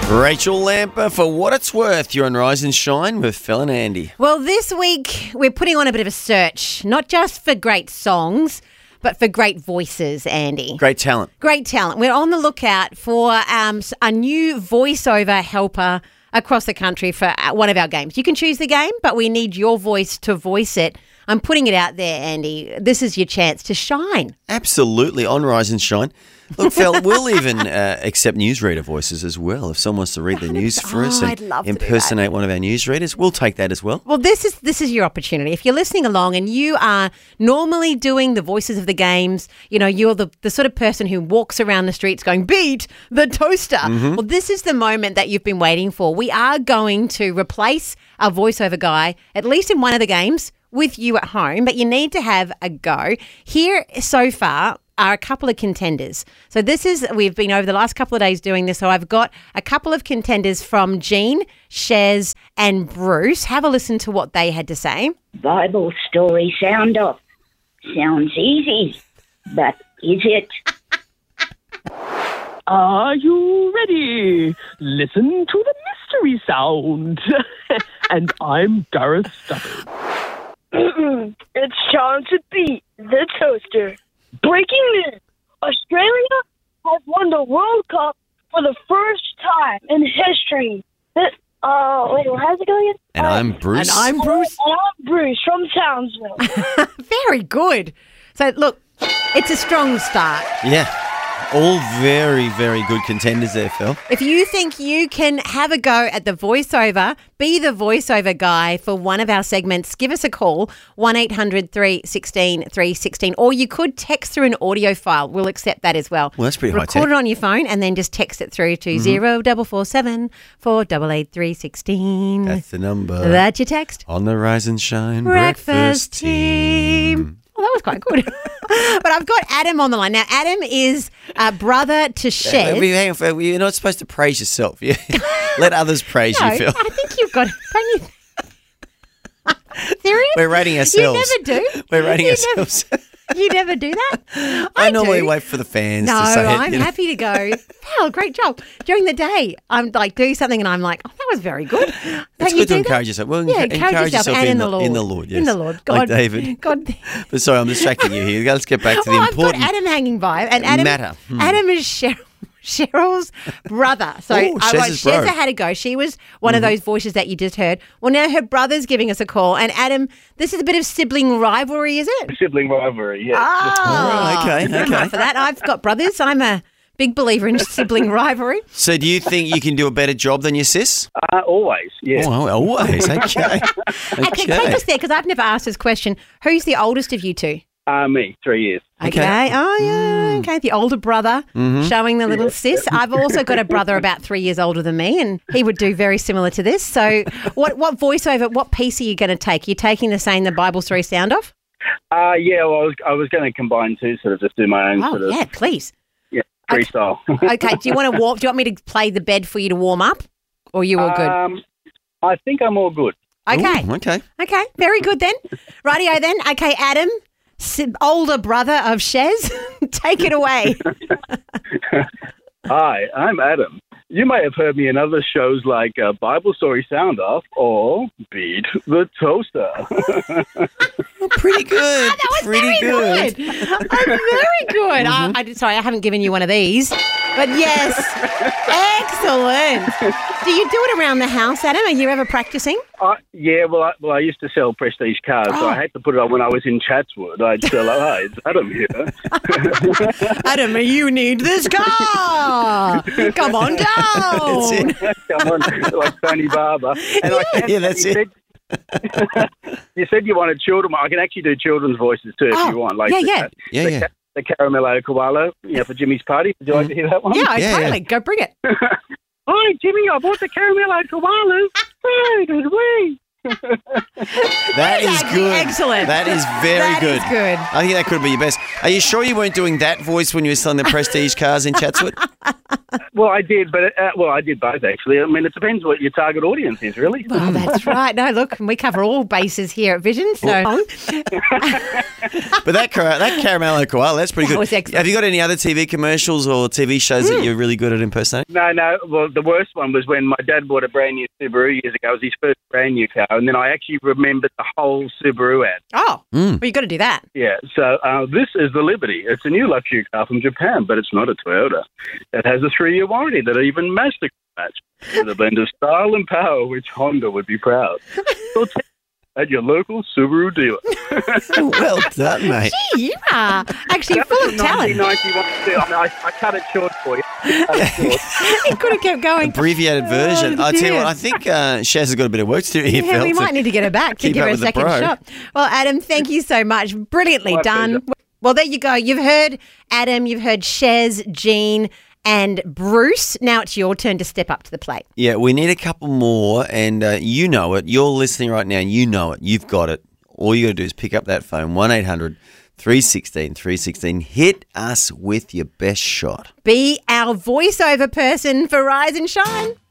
Rachel Lamper, for what it's worth, you're on Rise and Shine with Phil and Andy. Well, this week we're putting on a bit of a search, not just for great songs, but for great voices, Andy. Great talent. Great talent. We're on the lookout for a new voiceover helper across the country for one of our games. You can choose the game, but we need your voice to voice it. I'm putting it out there, Andy. This is your chance to shine. Absolutely, on Rise and Shine. Look, Phil, we'll even accept newsreader voices as well. If someone wants to read the news for us and I'd love to impersonate one of our newsreaders, we'll take that as well. Well, this is your opportunity. If you're listening along and you are normally doing the voices of the games, you know, you're the sort of person who walks around the streets going, beat the toaster. Well, this is the moment that you've been waiting for. We are going to replace our voiceover guy, at least in one of the games, with you at home, but you need to have a go. Here so far are a couple of contenders. So we've been over the last couple of days doing this. So I've got a couple of contenders from Jean, Shez and Bruce. Have a listen to what they had to say. Bible story sound off. Sounds easy, but is it? Are you ready? Listen to the mystery sound. And I'm Gareth Stubbard. It's time to beat the toaster. Breaking news. Australia has won the World Cup for the first time in history. Wait, how's it going? And I'm Bruce. And I'm Bruce. And I'm Bruce from Townsville. Very good. So, look, it's a strong start. Yeah. All very, very good contenders there, Phil. If you think you can have a go at the voiceover, be the voiceover guy for one of our segments, give us a call, 1-800-316-316, or you could text through an audio file. We'll accept that as well. Well, that's pretty high-tech. Record it on your phone and then just text it through to 0447 488 316. That's the number. That's your text. On the Rise and Shine Breakfast team. Well, that was quite good. But I've got Adam on the line. Now, Adam is brother to Shez. Hang on, Phil. You're not supposed to praise yourself. Let others praise you, Phil. I think you've got... Don't you... Serious? We're rating ourselves. You never do. We're rating ourselves. You never do that? I normally do. wait for the fans No, to say it. I'm happy to go, wow, great job. During the day, I'm like, do something and I'm like, oh, that was very good. It's good to encourage yourself. Well, yeah, encourage yourself and in the Lord. In the Lord, yes. In the Lord. God, like David. God. But sorry, I'm distracting you here. Let's get back to the important I've got Adam hanging by. And Adam is Cheryl's brother. So Shez's bro. Shezza had to go. She was one of those voices that you just heard. Well, now her brother's giving us a call. And Adam, this is a bit of sibling rivalry, is it? Sibling rivalry, yeah. Oh, okay. For that, I've got brothers. I'm a big believer in sibling rivalry. So do you think you can do a better job than your sis? Always, yeah. Oh, always. Okay. Okay, take us there because I've never asked this question. Who's the oldest of you two? Me, 3 years. Okay. Oh, yeah. Okay. The older brother showing the little sis. I've also got a brother about 3 years older than me, and he would do very similar to this. So what voiceover, what piece are you going to take? You're taking the Bible story sound off? Yeah, well, I was going to combine two, sort of just do my own Oh, sort of... yeah, please. Yeah, freestyle. Okay. Do you want to me to play the bed for you to warm up, or are you all good? I think I'm all good. Okay. Ooh, okay. Okay. Very good then. Rightio then. Okay, Adam, older brother of Shez, take it away. Hi, I'm Adam. You may have heard me in other shows like Bible Story Sound Off or Beat the Toaster. Pretty good. That was pretty very good. That's very good. Sorry, I haven't given you one of these. But yes, excellent. Do you do it around the house, Adam? Are you ever practicing? Yeah, well, I used to sell prestige cars, so I had to put it on when I was in Chatswood. I'd sell, hi, it's Adam here. Adam, you need this car. Come on down. Come on, like Tony Barber. And that's it. You said you wanted children. I can actually do children's voices too if you want. Like the Caramello Koala, for Jimmy's party. Would you like to hear that one? Yeah, totally. Go bring it. Hi, Jimmy, I bought the Caramello Koala. Where did we? That is good. Excellent. That is very good. That is good. I think that could be your best. Are you sure you weren't doing that voice when you were selling the Prestige cars in Chatswood? Well, I did, but I did both actually. I mean, it depends what your target audience is, really. Well, that's right. No, look, we cover all bases here at Vision. So, But that Caramello Koala, that's pretty good. was excellent. Have you got any other TV commercials or TV shows that you're really good at impersonating? No. Well, the worst one was when my dad bought a brand new Subaru years ago. It was his first brand new car, and then I actually remembered the whole Subaru ad. well, you've got to do that. Yeah, so this is the Liberty. It's a new luxury car from Japan, but it's not a Toyota. It has a 3-year warranty that even Mazda can match. With a blend of style and power, which Honda would be proud. So at your local Subaru dealer. Well done, mate. Gee, you are actually full of talent. 1991. I cut it short for you. You could have kept going. Abbreviated version. I tell you dear. what, I think Shaz has got a bit of work to do here, Yeah, we might need to get her back to keep give up her a with the second pro. shot. Well, Adam, thank you so much. Brilliantly My done. pleasure. Well, there you go. You've heard Adam, you've heard Shez, Jean, and Bruce. Now it's your turn to step up to the plate. Yeah, we need a couple more, and you know it. You're listening right now, and you know it. You've got it. All you got to do is pick up that phone, 1-800-316-316. Hit us with your best shot. Be our voiceover person for Rise and Shine.